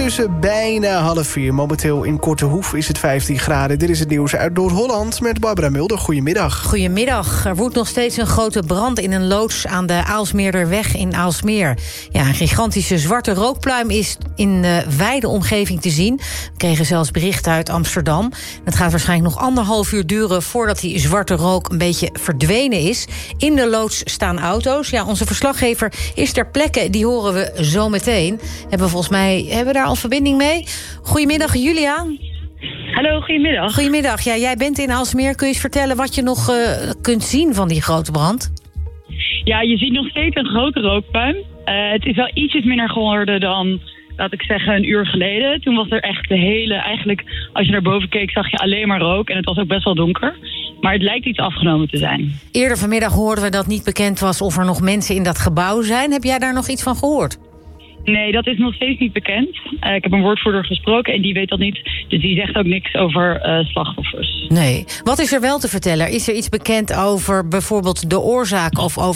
Ondertussen bijna 3:30. Momenteel in Kortehoef is het 15 graden. Dit is het nieuws uit Noord-Holland met Barbara Mulder. Goedemiddag. Goedemiddag. Er woedt nog steeds een grote brand in een loods aan de Aalsmeerderweg in Aalsmeer. Ja, een gigantische zwarte rookpluim is in de wijde omgeving te zien. We kregen zelfs berichten uit Amsterdam. Het gaat waarschijnlijk nog 1,5 uur duren voordat die zwarte rook een beetje verdwenen is. In de loods staan auto's. Ja, onze verslaggever is ter plekke. Die horen we zo meteen. Hebben we daar al verbinding mee? Goedemiddag, Julia. Hallo, goedemiddag. Goedemiddag. Ja, jij bent in Aalsmeer. Kun je eens vertellen wat je nog kunt zien van die grote brand? Ja, je ziet nog steeds een grote rookpuin. Het is wel ietsjes minder geworden dan, laat ik zeggen, een uur geleden. Toen was er echt eigenlijk, als je naar boven keek, zag je alleen maar rook. En het was ook best wel donker. Maar het lijkt iets afgenomen te zijn. Eerder vanmiddag hoorden we dat niet bekend was of er nog mensen in dat gebouw zijn. Heb jij daar nog iets van gehoord? Nee, dat is nog steeds niet bekend. Ik heb een woordvoerder gesproken en die weet dat niet. Dus die zegt ook niks over slachtoffers. Nee. Wat is er wel te vertellen? Is er iets bekend over bijvoorbeeld de oorzaak of over